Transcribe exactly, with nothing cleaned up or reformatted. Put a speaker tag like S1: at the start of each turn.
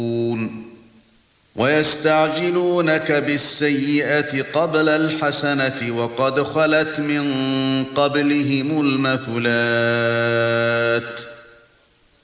S1: وَيَسْتَعْجِلُونَكَ بِالسَّيِّئَةِ قَبْلَ الْحَسَنَةِ وَقَدْ خَلَتْ مِن قَبْلِهِمُ الْمَثُلَاتُ